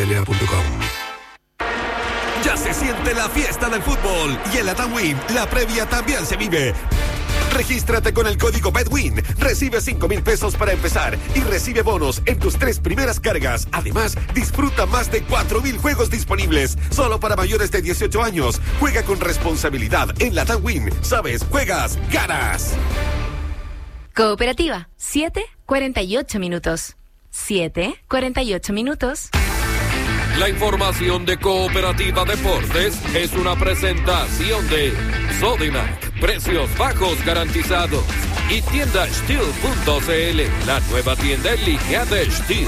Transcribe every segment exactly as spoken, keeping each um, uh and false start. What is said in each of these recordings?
L A punto com. Ya se siente la fiesta del fútbol y en la TAMWIN la previa también se vive. Regístrate con el código BETWIN, recibe cinco mil pesos para empezar y recibe bonos en tus tres primeras cargas. Además, disfruta más de cuatro mil juegos disponibles, solo para mayores de dieciocho años. Juega con responsabilidad en la TAMWIN. Sabes, juegas, ganas. Cooperativa, siete cuarenta y ocho minutos. siete cuarenta y ocho minutos. La información de Cooperativa Deportes es una presentación de Sodimac, precios bajos garantizados, y tienda Steel punto c l, la nueva tienda en línea de Steel.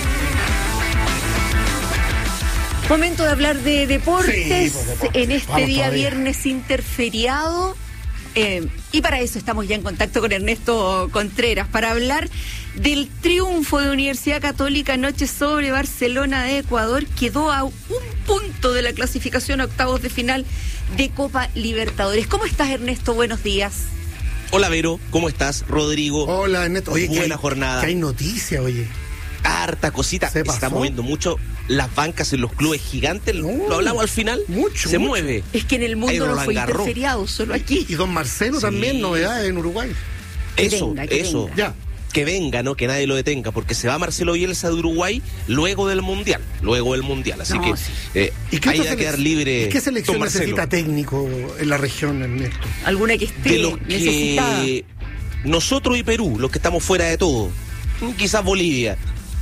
Momento de hablar de deportes, Sí, pues, deporte. en este Vamos día todavía. viernes interferiado. Eh, y para eso estamos ya en contacto con Ernesto Contreras, para hablar del triunfo de Universidad Católica anoche sobre Barcelona de Ecuador. Quedó a un punto de la clasificación a octavos de final de Copa Libertadores. ¿Cómo estás, Ernesto? Buenos días. Hola, Vero, ¿cómo estás? Rodrigo. Hola, Ernesto. Oye, buena que hay, jornada. Que hay noticia, oye. Harta cosita. Se Se pasó. está moviendo mucho las bancas en los clubes gigantes. No, lo hablamos al final. mucho, Se mucho. mueve. Es que en el Hay mundo no Roland fue Garros. interferiado, solo aquí. Y don Marcelo Sí. también, novedades en Uruguay. Eso, venga, que eso. venga. Ya. Que venga, ¿no? Que nadie lo detenga, porque se va Marcelo Bielsa de Uruguay luego del Mundial. Luego del Mundial. Así No, que sí. eh, ¿Y qué ahí otra va a quedar selec- libre. ¿Y qué selección don Marcelo. necesita técnico en la región, Ernesto? Alguna que esté De los necesitada. que nosotros y Perú, los que estamos fuera de todo, quizás Bolivia,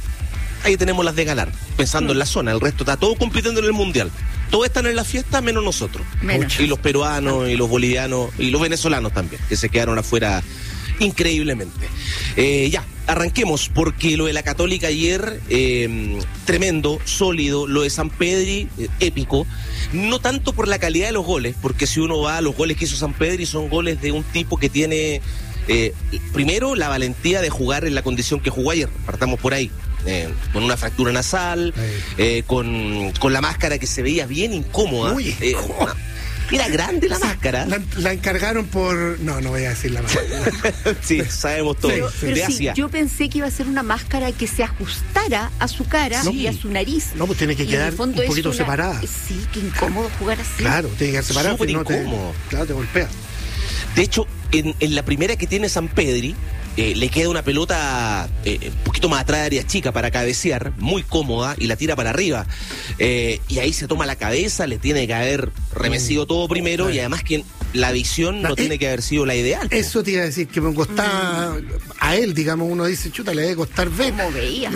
ahí tenemos las de ganar, pensando en la zona. El resto está todo compitiendo en el Mundial. Todos están en la fiesta menos nosotros. Menos. Y los peruanos y los bolivianos y los venezolanos también, que se quedaron afuera increíblemente. Eh, ya, arranquemos, porque lo de la Católica ayer, eh, tremendo, sólido. Lo de San Pedri, eh, épico. No tanto por la calidad de los goles, porque si uno va a los goles que hizo San Pedri, son goles de un tipo que tiene, eh, primero, la valentía de jugar en la condición que jugó ayer. Partamos por ahí. Eh, con una fractura nasal, eh, con, con la máscara que se veía bien incómoda. Muy Eh, incómoda. era grande la máscara. La, la encargaron por... No, no voy a decir la máscara. Sí, sabemos todo. Pero, pero de sí, Asia. yo pensé que iba a ser una máscara que se ajustara a su cara Sí. y a su nariz. No, pues tiene que Y en quedar el fondo un es poquito una- separada. Sí, qué incómodo jugar así. Claro, tiene que quedar separada. Súper si no te- incómodo. Claro, te golpea. De hecho, en, en la primera que tiene San Pedri, eh, le queda una pelota eh, un poquito más atrás de área chica para cabecear, muy cómoda, y la tira para arriba. Eh, y ahí se toma la cabeza, le tiene que haber remecido todo primero, Claro. y además que la visión no No, tiene eh, que haber sido la ideal. Eso te iba a decir, que me costaba... A él, digamos, uno dice, chuta, le debe costar ver. ¿Cómo veía?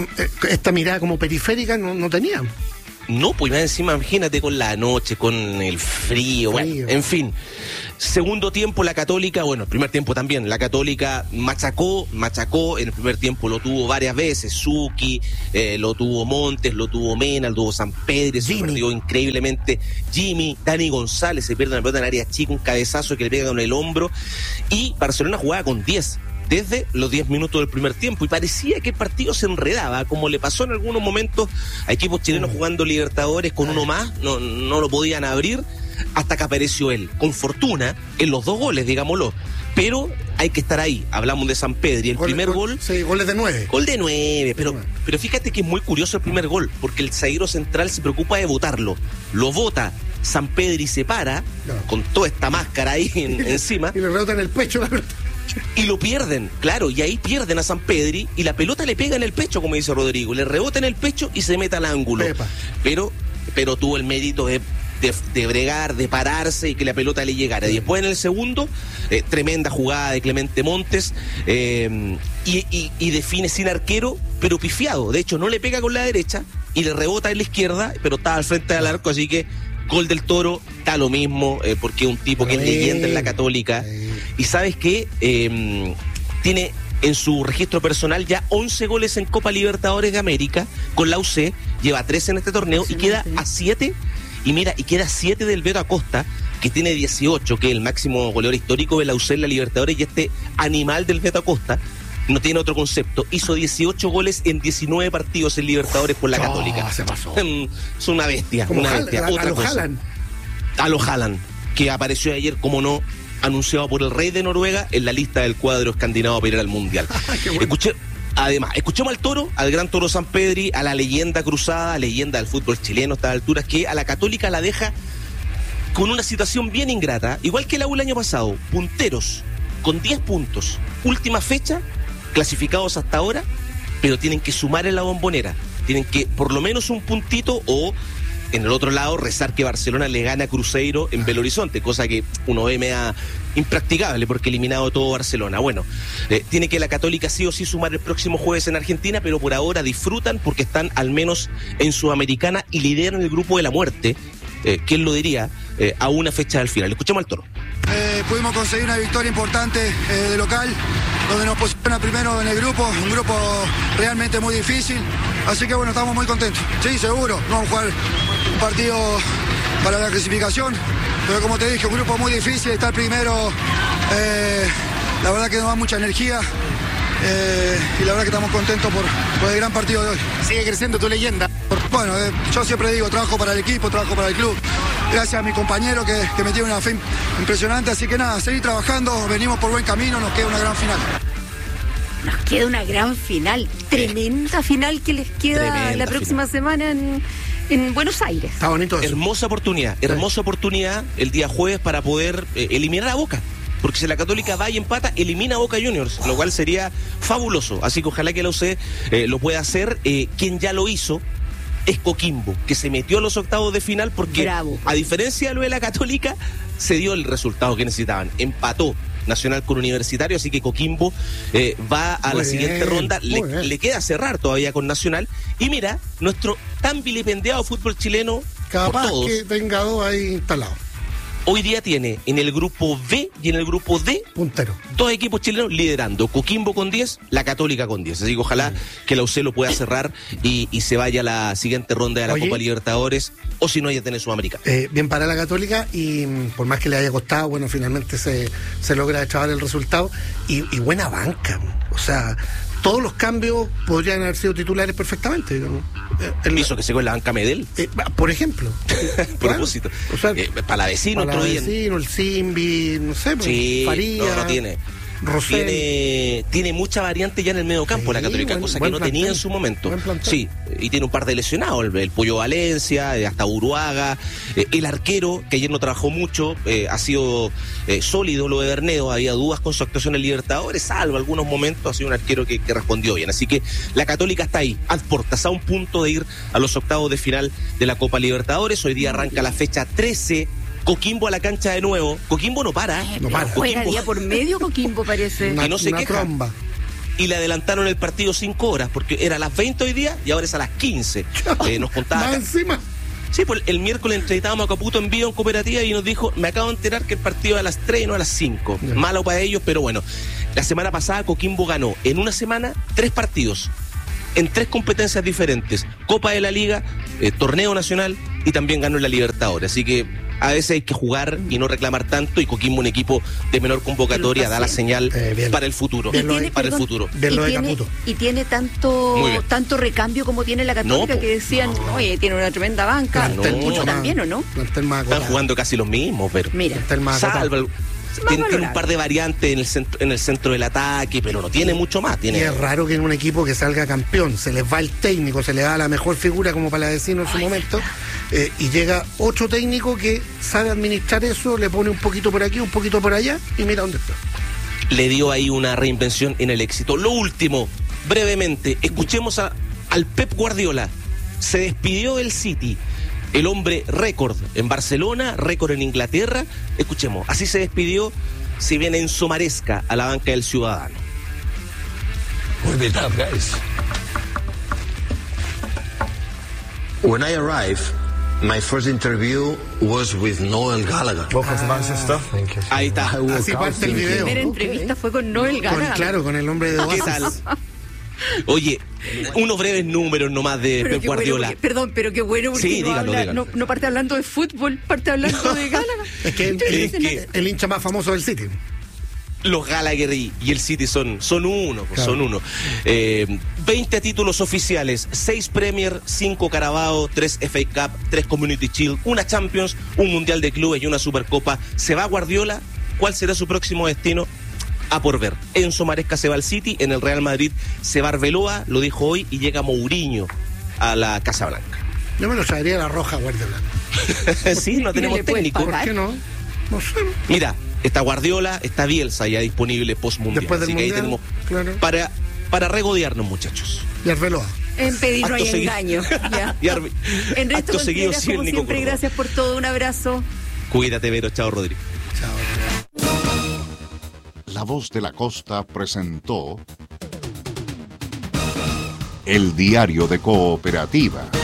Esta mirada como periférica no, no tenía. No, pues más encima, imagínate con la noche, con el frío, bueno, Frío. en fin. Segundo tiempo, la Católica, bueno, el primer tiempo también, la Católica machacó, machacó, en el primer tiempo lo tuvo varias veces, Suki, eh, lo tuvo Montes, lo tuvo Mena, lo tuvo San Pedro, se Jimmy. perdió increíblemente Jimmy, Dani González se pierde una pelota en área chica, un cabezazo que le pega con el hombro, y Barcelona jugaba con diez. Desde los diez minutos del primer tiempo, y parecía que el partido se enredaba, como le pasó en algunos momentos a equipos chilenos jugando Libertadores con uno más, no, no lo podían abrir, hasta que apareció él, con fortuna, en los dos goles, digámoslo, pero hay que estar ahí. Hablamos de San Pedro, y el Gol- primer gol- gol, Sí, goles de nueve. gol de nueve, pero, nueve. pero fíjate que es muy curioso el primer gol, porque el zaguero central se preocupa de botarlo, lo bota San Pedro y se para, Claro. con toda esta máscara ahí en- encima, Y le rebota en el pecho la pelota. y lo pierden, claro, y ahí pierden a San Pedri y la pelota le pega en el pecho, como dice Rodrigo, le rebota en el pecho y se mete al ángulo. Pepa. Pero, pero tuvo el mérito de, de, de bregar, de pararse y que la pelota le llegara. Y después en el segundo, eh, tremenda jugada de Clemente Montes, eh, y, y, y define sin arquero, pero pifiado. De hecho, no le pega con la derecha y le rebota en la izquierda, pero estaba al frente del arco, así que gol del Toro, da lo mismo, eh, porque es un tipo que es leyenda en la Católica. Y sabes que eh, tiene en su registro personal ya once goles en Copa Libertadores de América con la U C, lleva trece en este torneo y queda a siete, y mira, y queda siete del Beto Acosta, que tiene dieciocho, que es el máximo goleador histórico de la U C en la Libertadores, y este animal del Beto Acosta no tiene otro concepto, hizo dieciocho goles en diecinueve partidos en Libertadores por la Oh, Católica. se pasó. Es una bestia, Como una Haaland, bestia. a, Otra a lo cosa. Haaland. A lo Haaland, que apareció ayer, como no, anunciado por el rey de Noruega en la lista del cuadro escandinavo para ir al Mundial. Qué bueno. Escuché, Además, escuchemos al Toro, al gran Toro Sampedri, a la leyenda cruzada, leyenda del fútbol chileno a estas alturas, que a la Católica la deja con una situación bien ingrata, igual que la U el año pasado, punteros con diez puntos, última fecha, clasificados hasta ahora, pero tienen que sumar en la Bombonera, tienen que por lo menos un puntito o en el otro lado rezar que Barcelona le gane a Cruzeiro en Belo Horizonte, cosa que uno ve media impracticable porque eliminado todo Barcelona. Bueno, eh, tiene que la Católica sí o sí sumar el próximo jueves en Argentina, pero por ahora disfrutan porque están al menos en Sudamericana y lideran el grupo de la muerte, eh, ¿quién lo diría?, eh, a una fecha del final. Escuchemos al Toro. Eh, pudimos conseguir una victoria importante eh, de local, donde nos posiciona primero en el grupo, un grupo realmente muy difícil, así que bueno, estamos muy contentos. Sí, seguro, no vamos a jugar un partido para la clasificación, pero como te dije, un grupo muy difícil, estar primero, eh, la verdad que nos da mucha energía. Eh, y la verdad que estamos contentos por, por el gran partido de hoy. Sigue creciendo tu leyenda. Bueno, eh, yo siempre digo, trabajo para el equipo, trabajo para el club. Gracias a mi compañero que, que me tiene una fe impresionante. Así que nada, seguir trabajando, venimos por buen camino, nos queda una gran final. Nos queda una gran final, tremenda final que les queda Tremenda la próxima final. semana en, en Buenos Aires. Está bonito eso. Hermosa oportunidad, hermosa oportunidad el día jueves para poder eh, eliminar a Boca. Porque si la Católica va y empata, elimina a Boca Juniors, lo cual sería fabuloso. Así que ojalá que la U C eh, lo pueda hacer. Eh, quien ya lo hizo es Coquimbo, que se metió a los octavos de final porque, Bravo. a diferencia de lo de la Católica, se dio el resultado que necesitaban. Empató Nacional con Universitario, así que Coquimbo eh, va a Muy la siguiente bien, ronda. muy Le, bien. le queda cerrar todavía con Nacional. Y mira, nuestro tan vilipendiado fútbol chileno, por Capaz todos, que tenga dos ahí instalados. hoy día tiene en el grupo B y en el grupo D Puntero. dos equipos chilenos liderando, Coquimbo con diez, la Católica con diez. Así que ojalá que la U C lo pueda cerrar y, y se vaya a la siguiente ronda de la Oye. Copa Libertadores, o si no, ya tiene Sudamericana. Eh, bien para la Católica y mm, por más que le haya costado, bueno, finalmente se, se logra echar el resultado y, y buena banca. O sea, todos los cambios podrían haber sido titulares perfectamente. Digamos. Eh, el- Hizo que se con la banca Medel, eh, por ejemplo. a propósito. O sea, Eh, Palavecino, para otro día. vecino, el Simbi, no sé, pues, Sí, Faría, no, no tiene. Rosell. Tiene, tiene mucha variante ya en el medio campo Sí, la Católica, buen- cosa que buen no tenía plantel, en su momento. buen plantel. Sí, y tiene un par de lesionados, el, el Pollo Valencia, eh, hasta Uruaga, eh, el arquero, que ayer no trabajó mucho, eh, ha sido eh, sólido lo de Bernedo, había dudas con su actuación en Libertadores, salvo algunos momentos, ha sido un arquero que, que respondió bien. Así que la Católica está ahí, a puertas, a un punto de ir a los octavos de final de la Copa Libertadores. Hoy día arranca la fecha trece. Coquimbo a la cancha de nuevo. Coquimbo no para. No para. Juega Coquimbo- día por medio Coquimbo, parece. Una, y no se una queja. tromba. Y le adelantaron el partido cinco horas, porque era a las veinte hoy día y ahora es a las quince. Eh, nos contaba. Más acá- encima. Sí, pues el miércoles entrevistábamos a Caputo en vivo en Cooperativa y nos dijo, me acabo de enterar que el partido es a las tres y no a las cinco. Ya. Malo para ellos, pero bueno. La semana pasada Coquimbo ganó en una semana tres partidos, en tres competencias diferentes. Copa de la Liga, eh, Torneo Nacional y también ganó en la Libertadores. Así que a veces hay que jugar y no reclamar tanto, y Coquimbo, un equipo de menor convocatoria, da la señal Eh, bien. para el futuro. Bien lo tiene, para perdón, el futuro. Bien y lo de tiene, Caputo. y tiene tanto Muy bien. tanto recambio como tiene la Católica, No, po. que decían, oye, tiene una tremenda banca. No, Plantel mucho mucho más- también, ¿o no? plantel más Están acotado. jugando casi los mismos, pero... Mira, Plantel más acotado. Salva, tiene, tiene un valorable. par de variantes en el centro, en el centro del ataque, pero no tiene mucho más. Y Tiene, es raro que en un equipo que salga campeón se les va el técnico, se le da la mejor figura como Palavecino en su momento, eh, y llega otro técnico que sabe administrar eso, le pone un poquito por aquí, un poquito por allá, y mira dónde está. le dio ahí una reinvención en el éxito. Lo último, brevemente, escuchemos a, al Pep Guardiola. Se despidió del City, el hombre récord en Barcelona, récord en Inglaterra. Escuchemos, así se despidió, si bien Enzo Maresca a la banca del Ciudadano. We'll be tough guys. When I arrived, my first interview was with Noel Gallagher. Ahí está. I woke Así up parte el thinking, video. La primera entrevista fue con Noel Con, Gallagher. claro, con el hombre de ¿Qué Oasis. tal? Oye, unos breves números nomás de Pero Pep qué bueno, Guardiola. porque- perdón, pero qué bueno porque Sí, no, dígalo, habla- dígalo. no, no parte hablando de fútbol, parte hablando de Gallagher. Es que el, Entonces, el- Es que- el hincha más famoso del City. Los Gallagher y, y el City son, son uno, pues, Claro. son uno. Eh, veinte títulos oficiales, seis Premier, cinco Carabao, tres F A Cup, tres Community Shield, una Champions, un Mundial de Clubes y una Supercopa. ¿Se va Guardiola? ¿Cuál será su próximo destino? a por ver. Enzo Maresca se va al City, en el Real Madrid se va Arbeloa, lo dijo hoy, y llega Mourinho a la Casa Blanca. Yo me lo traería la Roja Guardiola. Sí, no tenemos le puedes técnico. pagar? ¿Por qué no? No sé. Mira, está Guardiola, está Bielsa ya disponible post-mundial. Después del Así que ahí mundial, tenemos claro. para, para regodearnos, muchachos. Y Arbeloa. En pedir no Acto hay seguido. engaño. Ya. Y Arbe- Ernesto acto seguido, Contreras, sí, el como Nico siempre, Córdoba. gracias por todo. Un abrazo. Cuídate, Vero. Chao, Rodrigo. Chao. La Voz de la Costa presentó El Diario de Cooperativa.